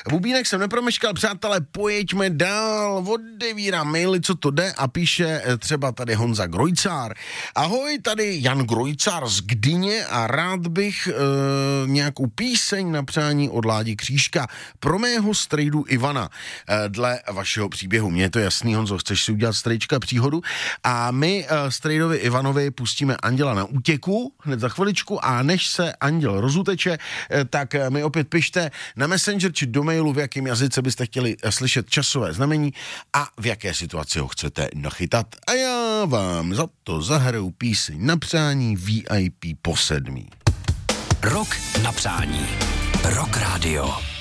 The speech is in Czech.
Bubínek jsem nepromeškal, přátelé, pojeďme dál, odevírám maily, co to jde a píše třeba tady Honza Grojcár. Ahoj, tady Jan Grojcár z Gdyně a rád bych nějakou píseň na přání od Ládi Křížka pro mého strejdu Ivana. Dle vašeho příběhu, mně je to jasný, Honzo, chceš si udělat strejčka příhodu a my strejdovi Ivanovi pustíme Anděla na útěku hned za chviličku a než se Anděl rozuteče, tak mi opět pište na Messenger či do mailu, v jakém jazyce byste chtěli slyšet časové znamení a v jaké situaci ho chcete nachytat. A já vám za to zahraju píseň na přání VIP po 7. Rok na přání. Rock Radio.